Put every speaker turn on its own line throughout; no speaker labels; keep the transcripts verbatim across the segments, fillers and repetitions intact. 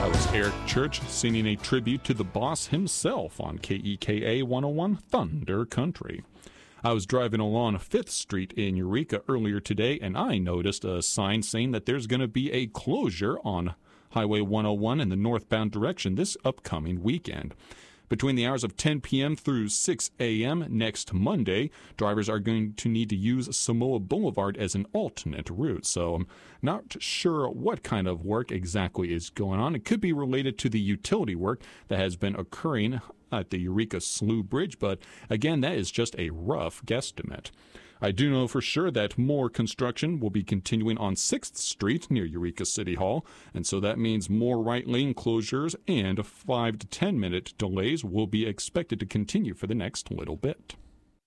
That was Eric Church singing a tribute to the boss himself on K E K A one oh one Thunder Country. I was driving along fifth Street in Eureka earlier today, and I noticed a sign saying that there's going to be a closure on Highway one oh one in the northbound direction this upcoming weekend. Between the hours of ten p.m. through six a.m. next Monday, drivers are going to need to use Samoa Boulevard as an alternate route. So I'm not sure what kind of work exactly is going on. It could be related to the utility work that has been occurring at the Eureka Slough Bridge, but again, that is just a rough guesstimate. I do know for sure that more construction will be continuing on sixth Street near Eureka City Hall, and so that means more right lane closures and five to ten minute delays will be expected to continue for the next little bit.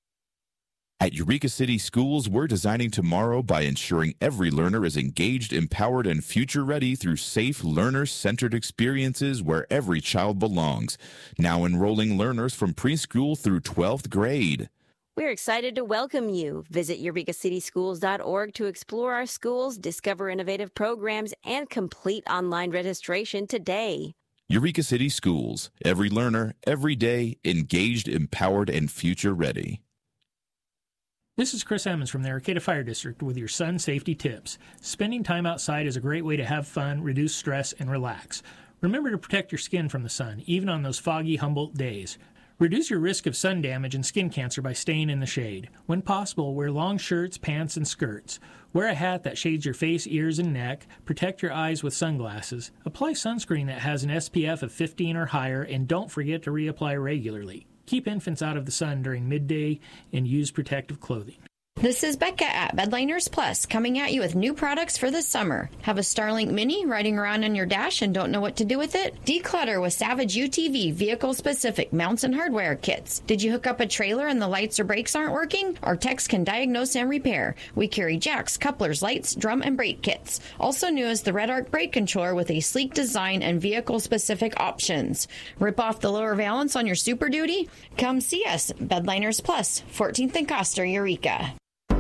At Eureka City Schools, we're designing tomorrow by ensuring every learner is engaged, empowered, and future-ready through safe, learner-centered experiences where every child belongs. Now enrolling learners from preschool through twelfth grade.
We're excited to welcome you. Visit eureka city schools dot org to explore our schools, discover innovative programs, and complete online registration today.
Eureka City Schools. Every learner, every day, engaged, empowered, and future-ready.
This is Chris Emmons from the Arcata Fire District with your sun safety tips. Spending time outside is a great way to have fun, reduce stress, and relax. Remember to protect your skin from the sun, even on those foggy Humboldt days. Reduce your risk of sun damage and skin cancer by staying in the shade. When possible, wear long shirts, pants, and skirts. Wear a hat that shades your face, ears, and neck. Protect your eyes with sunglasses. Apply sunscreen that has an S P F of fifteen or higher, and don't forget to reapply regularly. Keep infants out of the sun during midday and use protective clothing.
This is Becca at Bedliners Plus, coming at you with new products for the summer. Have a Starlink Mini riding around on your dash and don't know what to do with it? Declutter with Savage U T V vehicle-specific mounts and hardware kits. Did you hook up a trailer and the lights or brakes aren't working? Our techs can diagnose and repair. We carry jacks, couplers, lights, drum, and brake kits. Also new is the Red Arc brake controller with a sleek design and vehicle-specific options. Rip off the lower valance on your Super Duty? Come see us, Bedliners Plus, fourteenth and Coster, Eureka.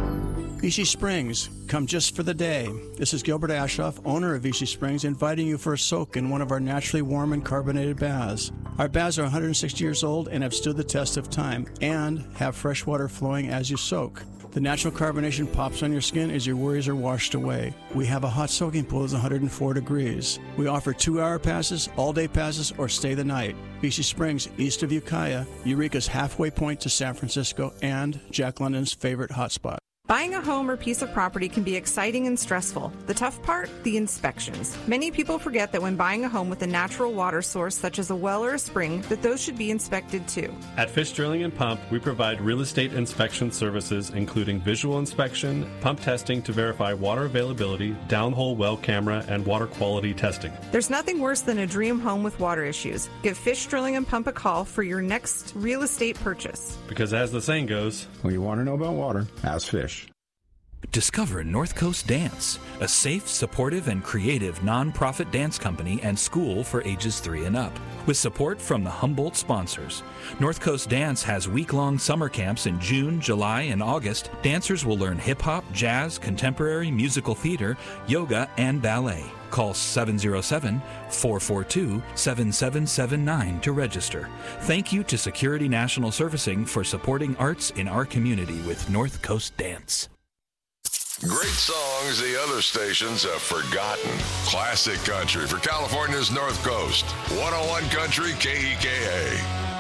Vichy Springs, come just for the day. This is Gilbert Ashoff, owner of Vichy Springs, inviting you for a soak in one of our naturally warm and carbonated baths. Our baths are one hundred sixty years old and have stood the test of time and have fresh water flowing as you soak. The natural carbonation pops on your skin as your worries are washed away. We have a hot soaking pool that's one hundred four degrees. We offer two-hour passes, all-day passes, or stay the night. Vichy Springs, east of Ukiah, Eureka's halfway point to San Francisco, and Jack London's favorite hotspot.
Buying a home or piece of property can be exciting and stressful. The tough part? The inspections. Many people forget that when buying a home with a natural water source, such as a well or a spring, that those should be inspected too.
At Fish Drilling and Pump, we provide real estate inspection services, including visual inspection, pump testing to verify water availability, downhole well camera, and water quality testing.
There's nothing worse than a dream home with water issues. Give Fish Drilling and Pump a call for your next real estate purchase.
Because as the saying goes,
when you want to know about water, ask Fish.
Discover North Coast Dance, a safe, supportive, and creative nonprofit dance company and school for ages three and up. With support from the Humboldt sponsors, North Coast Dance has week-long summer camps in June, July, and August. Dancers will learn hip-hop, jazz, contemporary, musical theater, yoga, and ballet. Call seven oh seven, four four two, seven seven seven nine to register. Thank you to Security National Servicing for supporting arts in our community with North Coast Dance.
Great songs the other stations have forgotten. Classic country for California's North Coast. one oh one Country K E K A.